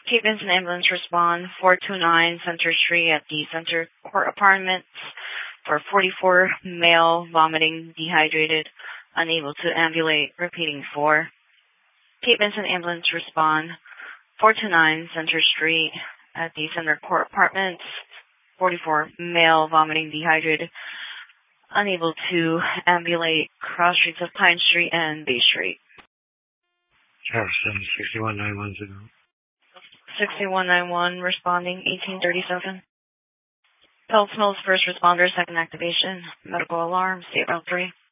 Cape Vincent Ambulance respond 429 Center Street at the Center Court Apartments for 44 male vomiting, dehydrated, unable to ambulate, repeating 4. Cape Vincent Ambulance respond 429 Center Street at the Center Court Apartments, 44 male vomiting, dehydrated, unable to ambulate, cross streets of Pine Street and Bay Street. Jefferson, 61910. 6191 responding 1837. Pelts Mills first responder, second activation. Medical alarm, state route 3.